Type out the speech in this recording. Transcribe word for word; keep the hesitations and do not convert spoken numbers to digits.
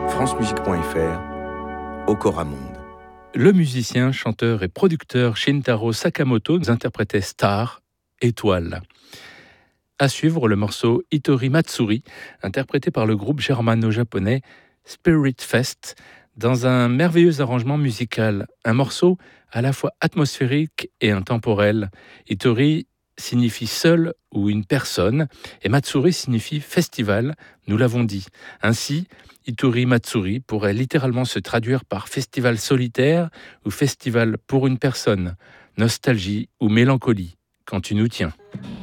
francemusique point f r, Okoramonde. Le musicien, chanteur et producteur Shintaro Sakamoto nous interprétait Star, Étoile. À suivre, le morceau Hitori Matsuri, interprété par le groupe germano-japonais Spirit Fest, dans un merveilleux arrangement musical. Un morceau à la fois atmosphérique et intemporel. Hitori signifie seul ou une personne, et Matsuri signifie festival, nous l'avons dit. Ainsi, Hitori Matsuri pourrait littéralement se traduire par festival solitaire ou festival pour une personne, nostalgie ou mélancolie, quand tu nous tiens.